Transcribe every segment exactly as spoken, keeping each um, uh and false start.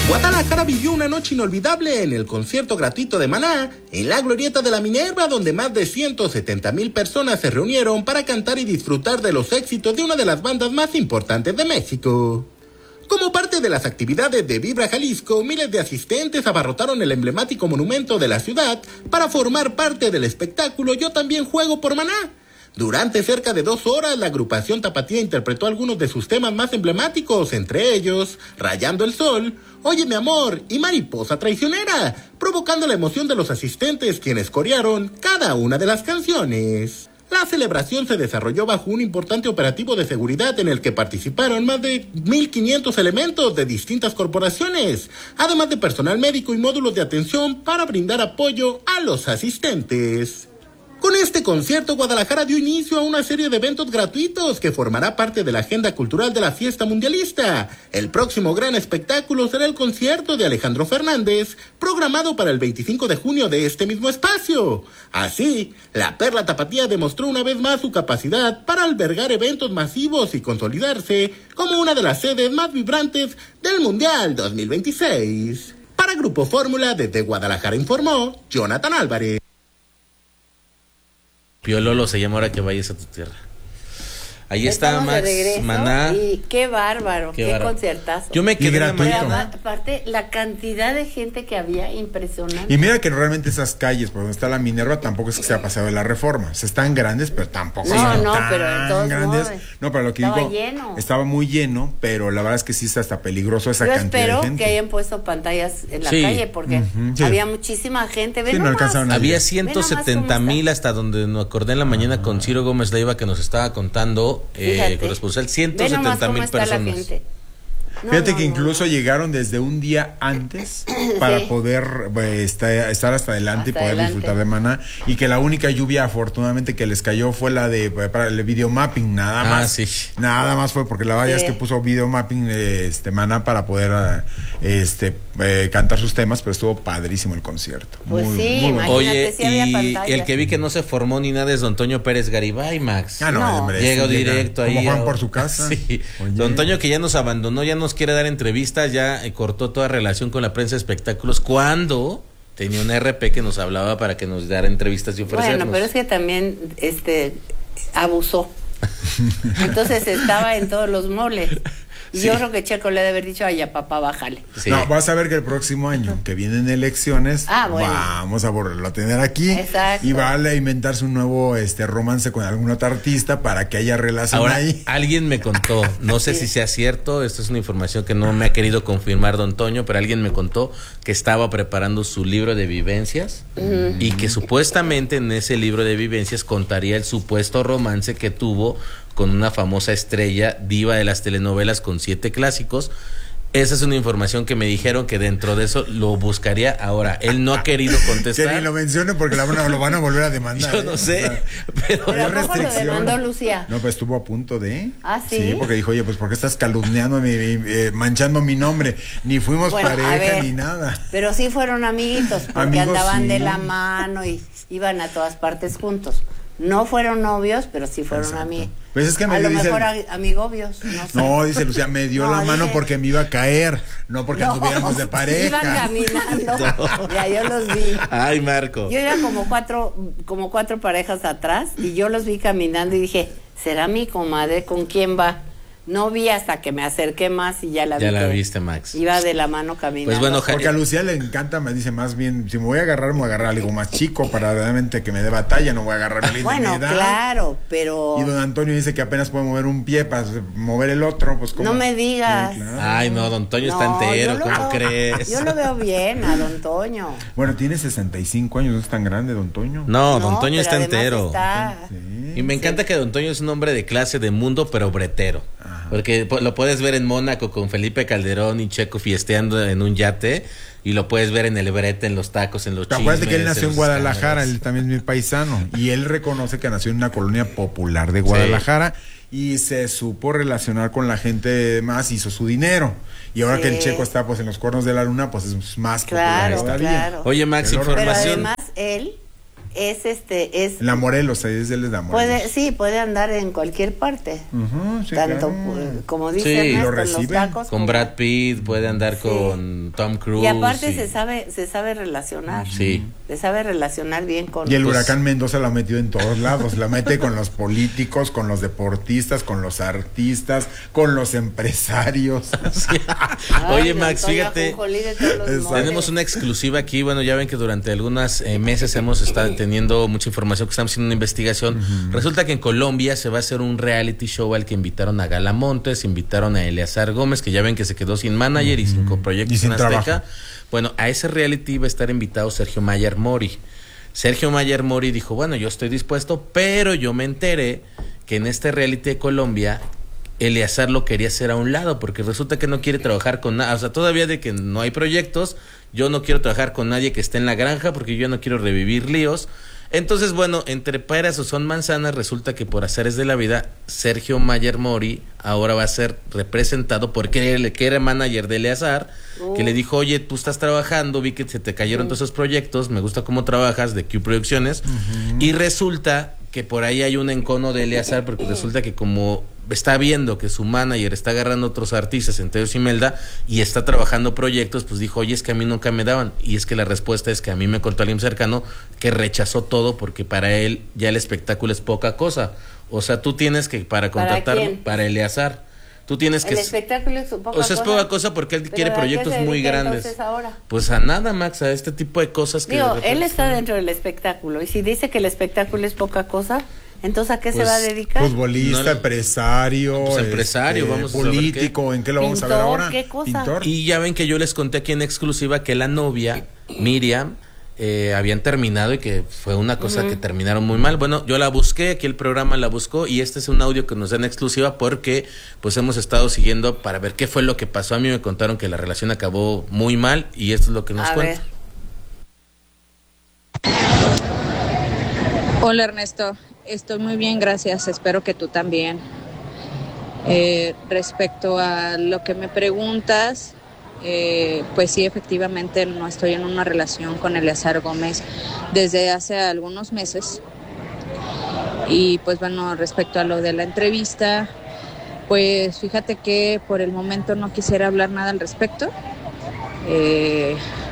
Guadalajara vivió una noche inolvidable en el concierto gratuito de Maná, en la Glorieta de la Minerva, donde más de ciento setenta mil personas se reunieron para cantar y disfrutar de los éxitos de una de las bandas más importantes de México. Como parte de las actividades de Vibra Jalisco, miles de asistentes abarrotaron el emblemático monumento de la ciudad para formar parte del espectáculo Yo También Juego por Maná. Durante cerca de dos horas, la agrupación tapatía interpretó algunos de sus temas más emblemáticos, entre ellos Rayando el Sol, Oye mi amor y Mariposa Traicionera, provocando la emoción de los asistentes, quienes corearon cada una de las canciones. La celebración se desarrolló bajo un importante operativo de seguridad en el que participaron más de mil quinientos elementos de distintas corporaciones, además de personal médico y módulos de atención para brindar apoyo a los asistentes. Con este concierto, Guadalajara dio inicio a una serie de eventos gratuitos que formará parte de la agenda cultural de la fiesta mundialista. El próximo gran espectáculo será el concierto de Alejandro Fernández, programado para el veinticinco de junio de este mismo espacio. Así, la Perla Tapatía demostró una vez más su capacidad para albergar eventos masivos y consolidarse como una de las sedes más vibrantes del Mundial dos mil veintiséis. Para Grupo Fórmula, desde Guadalajara informó Jonathan Álvarez. Pío Lolo se llama Ahora que vayas a tu tierra. Ahí está Max Maná. Y qué bárbaro, qué, qué bárbaro. Conciertazo. Yo me quedé gratuito. Aparte, la cantidad de gente que había, impresionante. Y mira que realmente esas calles por donde está la Minerva tampoco es que se ha pasado de la Reforma. Se están grandes, pero tampoco no, son no, tan pero en todos grandes. Modos, no, pero lo que estaba digo, lleno. Estaba muy lleno, pero la verdad es que sí está hasta peligroso esa Yo cantidad de gente. espero que hayan puesto pantallas en la sí. calle porque uh-huh, sí. había muchísima gente. Ven sí, no alcanzaron. Había ciento setenta mil hasta donde nos acordé en la mañana uh-huh. con Ciro Gómez Leiva, que nos estaba contando eh, corresponsal, ciento setenta mil personas. No, Fíjate no, que incluso no. llegaron desde un día antes para sí. poder eh, estar, estar hasta adelante hasta y poder adelante. disfrutar de Maná, y que la única lluvia afortunadamente que les cayó fue la de para el video mapping, nada ah, más. Sí. Nada más fue porque la verdad sí. es que puso video mapping eh, este Maná para poder este eh, cantar sus temas, pero estuvo padrísimo el concierto. Pues muy, sí, muy bueno. Oye, si y el que vi que no se formó ni nada es don Toño Pérez Garibay, Max. Ah, no, no. hombre. Llegó directo llega, ahí. Como Juan por su casa. Sí. Don Toño, que ya nos abandonó, ya nos quiere dar entrevistas, ya eh, cortó toda relación con la prensa de espectáculos cuando tenía una R P que nos hablaba para que nos diera entrevistas y ofrecernos. Bueno, pero es que también este abusó. Entonces estaba en todos los moles. Y sí. yo creo que Checo le debe haber dicho, ay, ya papá, bájale. Sí. No, vas a ver que el próximo año que vienen elecciones, ah, bueno. vamos a volverlo a tener aquí. Exacto. Y va a inventarse un nuevo este romance con algún otro artista para que haya relación Ahora, ahí. Alguien me contó, no sé sí. si sea cierto, esto es una información que no me ha querido confirmar don Toño, pero alguien me contó que estaba preparando su libro de vivencias uh-huh. y que supuestamente en ese libro de vivencias contaría el supuesto romance que tuvo con una famosa estrella diva de las telenovelas con siete clásicos. Esa es una información que me dijeron que dentro de eso lo buscaría. Ahora, él no ha querido contestar. Que ni lo mencione porque la van a, lo van a volver a demandar. Yo no ¿eh? sé, o sea, pero... ¿Pero cómo lo demandó Lucía? No, pues estuvo a punto de... ¿Ah, sí? Sí, porque dijo, oye, pues ¿por qué estás calumniando, eh, manchando mi nombre? Ni fuimos bueno, pareja ver, ni nada. Pero sí fueron amiguitos, porque Amigos, andaban sí. de la mano y iban a todas partes juntos. No fueron novios, pero sí fueron amigos. Pues es que me a lo dice, mejor amigobios, no sé. No, dice Lucía, me dio no, la mano dice, porque me iba a caer, no porque no, anduviéramos de pareja. Iban caminando, no. Ya yo los vi. Ay, Marco. Yo iba como cuatro, como cuatro parejas atrás y yo los vi caminando y dije, ¿será mi comadre? ¿Con quién va? No vi hasta que me acerqué más y ya la vi. Ya la viste, Max. Iba de la mano caminando. Pues bueno, porque a Lucía le encanta, me dice más bien, si me voy a agarrar, me voy a agarrar algo más chico para realmente que me dé batalla, no voy a agarrar bueno, de mi edad. Claro, pero... Y don Antonio dice que apenas puede mover un pie para mover el otro, pues ¿cómo? No me digas. Sí, claro. Ay, no, don Toño no, está entero, ¿cómo veo, crees? Yo lo veo bien a don Toño. Bueno, tiene sesenta y cinco años, no es tan grande don Toño. No, don no, Toño está entero. Está... Sí, y me encanta sí. que don Toño es un hombre de clase, de mundo, pero bretero. Ajá. Porque lo puedes ver en Mónaco con Felipe Calderón y Checo fiesteando en un yate, y lo puedes ver en el brete, en los tacos, en los chismes. Acuérdate que él nació en Guadalajara, él también es mi paisano, y él reconoce que nació en una colonia popular de Guadalajara, sí. y se supo relacionar con la gente más, hizo su dinero, y ahora sí. que el Checo está pues en los cuernos de la luna, pues es más claro, popular esta claro. vida. Oye, Max, información. Pero además él es este, es... La Morelos, es de la Morelos. Puede, sí, puede andar en cualquier parte. Uh-huh, sí, Tanto, claro. como dice Sí, Ernesto, lo en los reciben. tacos. Con como- Brad Pitt, puede andar Sí. con Tom Cruise. Y aparte y- se sabe, se sabe relacionar. Sí. Se sabe relacionar bien con... Y el Pues- huracán Mendoza la metió en todos lados, la mete con los políticos, con los deportistas, con los artistas, con los empresarios. Ay, Oye, don Max, Toño fíjate, Ajonjolí de todos los Exacto. moles. tenemos una exclusiva aquí. Bueno, ya ven que durante algunos eh, meses hemos estado teniendo mucha información, que estamos haciendo una investigación. Uh-huh. Resulta que en Colombia se va a hacer un reality show al que invitaron a Gala Montes, invitaron a Eleazar Gómez, que ya ven que se quedó sin manager uh-huh. y sin proyectos y sin en Azteca. trabajo. Bueno, a ese reality va a estar invitado Sergio Mayer Mori. Sergio Mayer Mori dijo, bueno, yo estoy dispuesto, pero yo me enteré que en este reality de Colombia Eleazar lo quería hacer a un lado, porque resulta que no quiere trabajar con nada, o sea, todavía de que no hay proyectos, yo no quiero trabajar con nadie que esté en la granja, porque yo no quiero revivir líos. Entonces, bueno, entre peras o son manzanas, resulta que por azares de la vida, Sergio Mayer Mori ahora va a ser representado porque él, que era manager de Eleazar, uh. que le dijo, oye, tú estás trabajando, vi que se te cayeron uh. todos esos proyectos, me gusta cómo trabajas, de Q Producciones, uh-huh. y resulta que por ahí hay un encono de Eleazar, porque resulta que como está viendo que su manager está agarrando otros artistas, entre ellos Imelda, y está trabajando proyectos, pues dijo, oye, es que a mí nunca me daban, y es que la respuesta es que a mí me contó alguien cercano que rechazó todo porque para él ya el espectáculo es poca cosa. O sea, tú tienes que, para contratar, ¿Para quién? para Eleazar, tú tienes que... El espectáculo es poca cosa. O sea, es poca cosa porque él quiere proyectos muy grandes. Ahora? Pues a nada, Max, a este tipo de cosas que... Digo, de repente... él está dentro del espectáculo, y si dice que el espectáculo es poca cosa, entonces ¿a qué Pues, se va a dedicar? Futbolista, No, empresario, pues, empresario, este, vamos a saber político, ¿en qué lo vamos Pintor, a ver ahora? ¿qué cosa? Pintor. Y ya ven que yo les conté aquí en exclusiva que la novia, Miriam, eh, habían terminado y que fue una cosa uh-huh. que terminaron muy mal. Bueno, yo la busqué, aquí el programa la buscó y este es un audio que nos dan exclusiva porque pues hemos estado siguiendo para ver qué fue lo que pasó. A mí me contaron que la relación acabó muy mal y esto es lo que nos a cuenta. Ver. Hola Ernesto, estoy muy bien, gracias, espero que tú también. Eh, respecto a lo que me preguntas, eh, pues sí, efectivamente no estoy en una relación con Eleazar Gómez desde hace algunos meses. Y pues bueno, respecto a lo de la entrevista, pues fíjate que por el momento no quisiera hablar nada al respecto. Eh,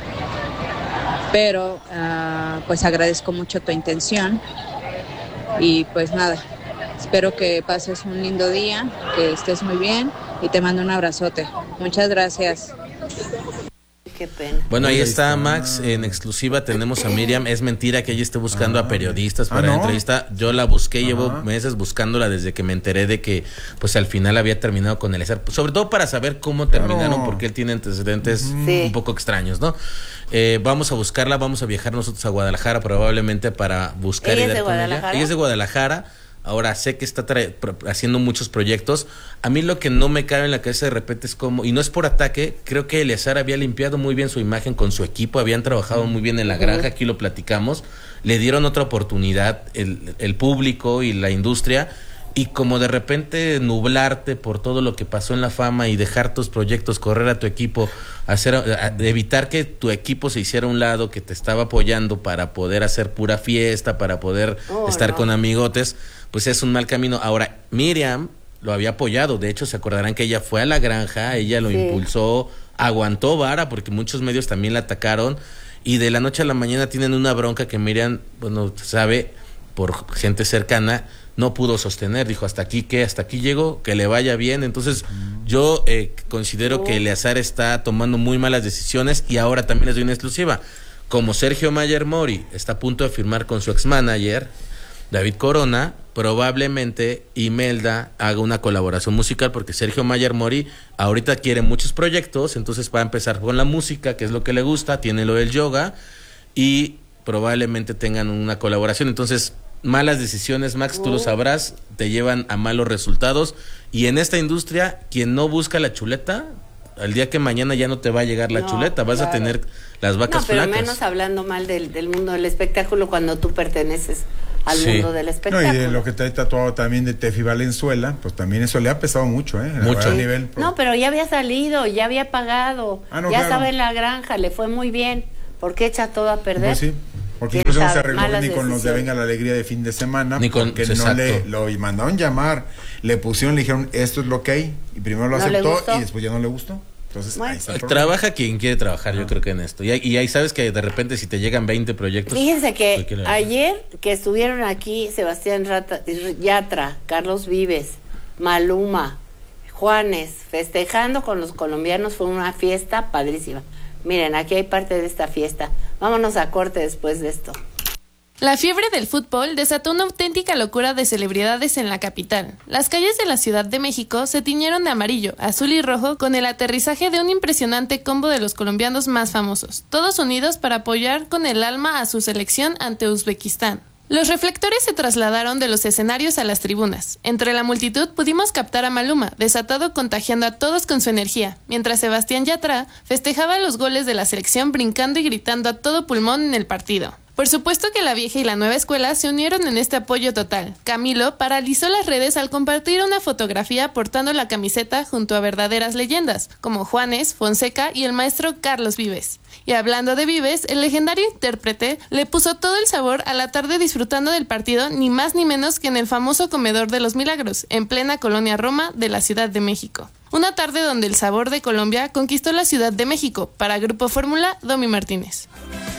pero uh, pues agradezco mucho tu intención y pues nada, espero que pases un lindo día, que estés muy bien y te mando un abrazote. Muchas gracias. Qué pena. Bueno, ahí está Max, en exclusiva tenemos a Miriam. Es mentira que ella esté buscando ah, a periodistas para ah, ¿no? la entrevista. Yo la busqué, Ajá. llevo meses buscándola desde que me enteré de que pues al final había terminado con Eleazar, sobre todo para saber cómo terminaron, no. porque él tiene antecedentes sí. un poco extraños, ¿no? Eh, vamos a buscarla, vamos a viajar nosotros a Guadalajara probablemente para buscar ¿Ella y dar es de con Guadalajara? ella. Ella es de Guadalajara. Ahora sé que está tra- haciendo muchos proyectos. A mí lo que no me cabe en la cabeza de repente es como, y no es por ataque, creo que Eleazar había limpiado muy bien su imagen con su equipo, habían trabajado muy bien en la granja, aquí lo platicamos, le dieron otra oportunidad el, el público y la industria, y como de repente nublarte por todo lo que pasó en la fama y dejar tus proyectos, correr a tu equipo, hacer a, evitar que tu equipo se hiciera a un lado, que te estaba apoyando para poder hacer pura fiesta, para poder oh, estar no. con amigotes, pues es un mal camino. Ahora, Miriam lo había apoyado, de hecho se acordarán que ella fue a la granja, ella lo sí. impulsó, aguantó vara porque muchos medios también la atacaron y de la noche a la mañana tienen una bronca que Miriam, bueno, sabe por gente cercana, no pudo sostener, dijo hasta aquí que, hasta aquí llegó, que le vaya bien. Entonces mm. yo eh, considero oh. que Eleazar está tomando muy malas decisiones y ahora también les doy una exclusiva. Como Sergio Mayer Mori está a punto de firmar con su ex manager David Corona, probablemente Imelda haga una colaboración musical porque Sergio Mayer Mori ahorita quiere muchos proyectos, entonces va a empezar con la música, que es lo que le gusta, tiene lo del yoga y probablemente tengan una colaboración. Entonces malas decisiones, Max, tú lo sabrás, te llevan a malos resultados y en esta industria quien no busca la chuleta, al día que mañana ya no te va a llegar la no, chuleta, vas claro. a tener las vacas no, pero flacas. Menos hablando mal del, del mundo del espectáculo cuando tú perteneces al sí. mundo del espectáculo. No, y de lo que te ha tatuado también de Tefi Valenzuela, pues también eso le ha pesado mucho, ¿eh? Mucho. A nivel pro... No, pero ya había salido, ya había pagado, ah, no, ya claro. estaba en la granja, le fue muy bien. ¿Por qué echa todo a perder? Pues sí. Porque incluso no se arregló Malas ni con los de decisiones. Venga la Alegría de fin de semana, Ni con- porque no exacto. le lo mandaron llamar, le pusieron, le dijeron esto es lo que hay, y primero lo No le aceptó gustó. y después ya no le gustó. Entonces, Bueno. ahí está el problema. Trabaja quien quiere trabajar, yo creo que en esto. Y, ahí- y ahí sabes que de repente si te llegan veinte proyectos... Fíjense que cualquiera- ayer que estuvieron aquí Sebastián Rata- Yatra, Carlos Vives, Maluma, Juanes, festejando con los colombianos, fue una fiesta padrísima. Miren, aquí hay parte de esta fiesta. Vámonos a corte después de esto. La fiebre del fútbol desató una auténtica locura de celebridades en la capital. Las calles de la Ciudad de México se tiñeron de amarillo, azul y rojo con el aterrizaje de un impresionante combo de los colombianos más famosos, todos unidos para apoyar con el alma a su selección ante Uzbekistán. Los reflectores se trasladaron de los escenarios a las tribunas. Entre la multitud pudimos captar a Maluma, desatado contagiando a todos con su energía, mientras Sebastián Yatra festejaba los goles de la selección brincando y gritando a todo pulmón en el partido. Por supuesto que la vieja y la nueva escuela se unieron en este apoyo total. Camilo paralizó las redes al compartir una fotografía portando la camiseta junto a verdaderas leyendas, como Juanes, Fonseca y el maestro Carlos Vives. Y hablando de Vives, el legendario intérprete le puso todo el sabor a la tarde disfrutando del partido, ni más ni menos que en el famoso Comedor de los Milagros, en plena colonia Roma de la Ciudad de México. Una tarde donde el sabor de Colombia conquistó la Ciudad de México. Para Grupo Fórmula, Domi Martínez.